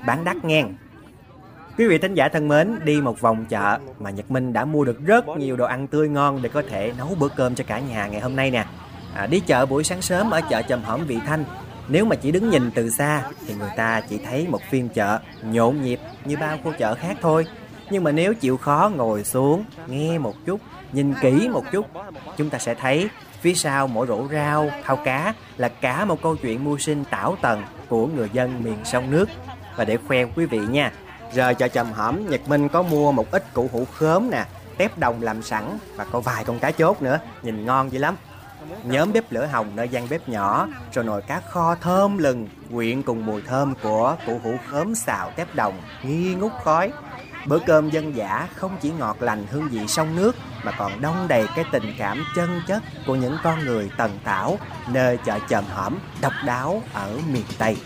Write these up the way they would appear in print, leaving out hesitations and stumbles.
bán đắt ngang. Quý vị thính giả thân mến, đi một vòng chợ mà Nhật Minh đã mua được rất nhiều đồ ăn tươi ngon để có thể nấu bữa cơm cho cả nhà ngày hôm nay nè. Đi chợ buổi sáng sớm ở chợ Chòm Hổm Vị Thanh, nếu mà chỉ đứng nhìn từ xa thì người ta chỉ thấy một phiên chợ nhộn nhịp như bao khu chợ khác thôi. Nhưng mà nếu chịu khó ngồi xuống, nghe một chút, nhìn kỹ một chút, chúng ta sẽ thấy phía sau mỗi rổ rau, thau cá là cả một câu chuyện mưu sinh tảo tần của người dân miền sông nước. Và để khoe quý vị nha, giờ chợ Chòm Hổm Nhật Minh có mua một ít củ hũ khóm nè, tép đồng làm sẵn và có vài con cá chốt nữa, nhìn ngon dữ lắm. Nhóm bếp lửa hồng nơi gian bếp nhỏ, rồi nồi cá kho thơm lừng quyện cùng mùi thơm của củ hũ khóm xào tép đồng nghi ngút khói. Bữa cơm dân dã không chỉ ngọt lành hương vị sông nước mà còn đong đầy cái tình cảm chân chất của những con người Tần Tảo nơi chợ Chòm Hổm độc đáo ở miền Tây.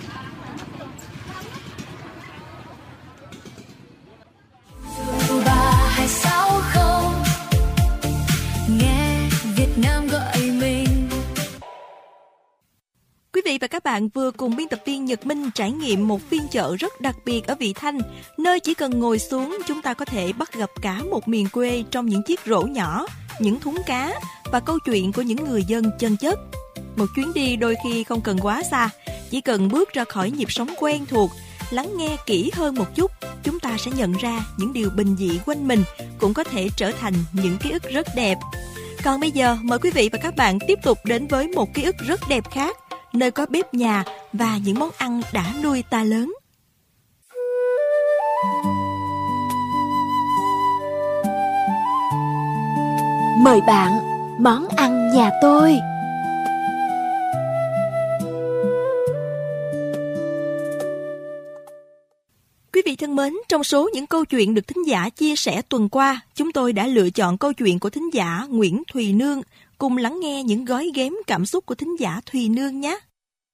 Quý vị và các bạn vừa cùng biên tập viên Nhật Minh trải nghiệm một phiên chợ rất đặc biệt ở Vị Thanh, nơi chỉ cần ngồi xuống chúng ta có thể bắt gặp cả một miền quê trong những chiếc rổ nhỏ, những thúng cá và câu chuyện của những người dân chân chất. Một chuyến đi đôi khi không cần quá xa, chỉ cần bước ra khỏi nhịp sống quen thuộc, lắng nghe kỹ hơn một chút, chúng ta sẽ nhận ra những điều bình dị quanh mình cũng có thể trở thành những ký ức rất đẹp. Còn bây giờ, mời quý vị và các bạn tiếp tục đến với một ký ức rất đẹp khác, nơi có bếp nhà và những món ăn đã nuôi ta lớn. Mời bạn, món ăn nhà tôi. Quý vị thân mến, trong số những câu chuyện được thính giả chia sẻ tuần qua, chúng tôi đã lựa chọn câu chuyện của thính giả Nguyễn Thùy Nương. Cùng lắng nghe những gói ghém cảm xúc của thính giả Thùy Nương nhé.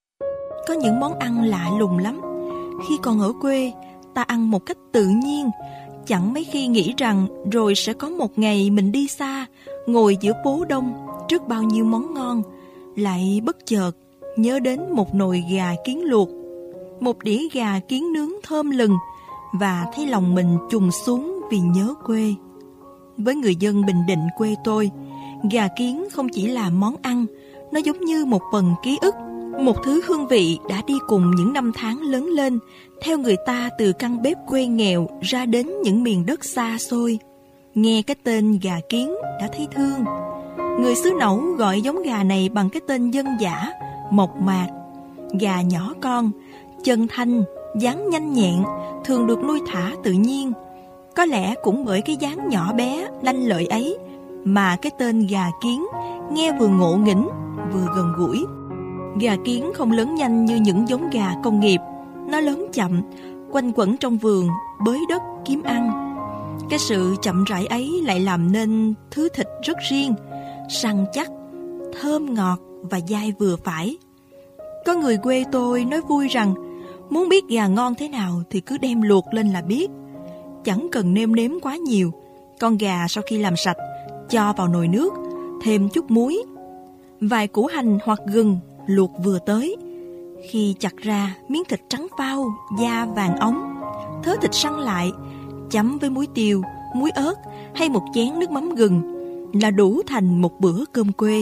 Có những món ăn lạ lùng lắm. Khi còn ở quê, ta ăn một cách tự nhiên, chẳng mấy khi nghĩ rằng rồi sẽ có một ngày mình đi xa, ngồi giữa phố đông trước bao nhiêu món ngon, lại bất chợt nhớ đến một nồi gà kiến luộc, một đĩa gà kiến nướng thơm lừng và thấy lòng mình trùng xuống vì nhớ quê. Với người dân Bình Định quê tôi, gà kiến không chỉ là món ăn, nó giống như một phần ký ức, một thứ hương vị đã đi cùng những năm tháng lớn lên, theo người ta từ căn bếp quê nghèo ra đến những miền đất xa xôi. Nghe cái tên gà kiến đã thấy thương. Người xứ Nẫu gọi giống gà này bằng cái tên dân dã, mộc mạc. Gà nhỏ con, chân thanh, dáng nhanh nhẹn, thường được nuôi thả tự nhiên. Có lẽ cũng bởi cái dáng nhỏ bé, lanh lợi ấy mà cái tên gà kiến nghe vừa ngộ nghĩnh vừa gần gũi. Gà kiến không lớn nhanh như những giống gà công nghiệp, nó lớn chậm, quanh quẩn trong vườn, bới đất kiếm ăn. Cái sự chậm rãi ấy lại làm nên thứ thịt rất riêng, săn chắc, thơm ngọt và dai vừa phải. Có người quê tôi nói vui rằng muốn biết gà ngon thế nào thì cứ đem luộc lên là biết. Chẳng cần nêm nếm quá nhiều. Con gà sau khi làm sạch, cho vào nồi nước, thêm chút muối, vài củ hành hoặc gừng luộc vừa tới. Khi chặt ra, miếng thịt trắng phao, da vàng óng, thớ thịt săn lại, chấm với muối tiêu, muối ớt hay một chén nước mắm gừng là đủ thành một bữa cơm quê.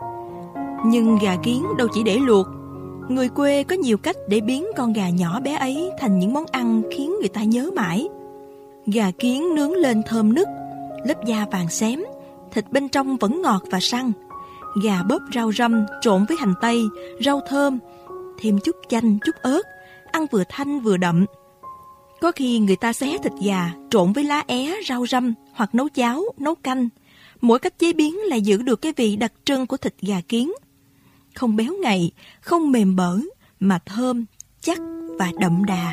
Nhưng gà kiến đâu chỉ để luộc. Người quê có nhiều cách để biến con gà nhỏ bé ấy thành những món ăn khiến người ta nhớ mãi. Gà kiến nướng lên thơm nức, lớp da vàng xém, thịt bên trong vẫn ngọt và săn. Gà bóp rau răm trộn với hành tây, rau thơm, thêm chút chanh, chút ớt, ăn vừa thanh vừa đậm. Có khi người ta xé thịt gà trộn với lá é, rau răm hoặc nấu cháo, nấu canh. Mỗi cách chế biến là giữ được cái vị đặc trưng của thịt gà kiến. Không béo ngậy, không mềm bở, mà thơm, chắc và đậm đà.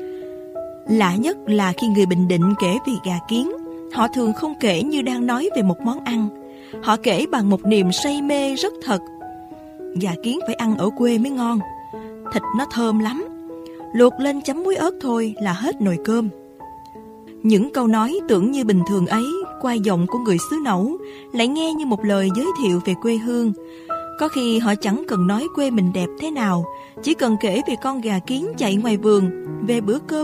Lạ nhất là khi người Bình Định kể về gà kiến, họ thường không kể như đang nói về một món ăn. Họ kể bằng một niềm say mê rất thật. Gà kiến phải ăn ở quê mới ngon. Thịt nó thơm lắm. Luộc lên chấm muối ớt thôi là hết nồi cơm. Những câu nói tưởng như bình thường ấy, qua giọng của người xứ Nẫu, lại nghe như một lời giới thiệu về quê hương. Có khi họ chẳng cần nói quê mình đẹp thế nào, chỉ cần kể về con gà kiến chạy ngoài vườn, về bữa cơm